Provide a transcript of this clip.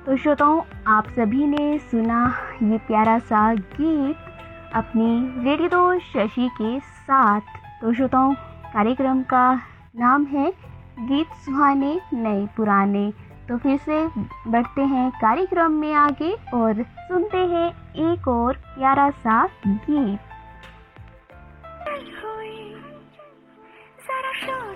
तो श्रोताओं, आप सभी ने सुना ये प्यारा सा गीत अपनी रेडियो दोस्त शशि के साथ। तो श्रोताओं, कार्यक्रम का नाम है गीत सुहाने नए पुराने। तो फिर से बढ़ते हैं कार्यक्रम में आगे और सुनते हैं एक और प्यारा सा गीत।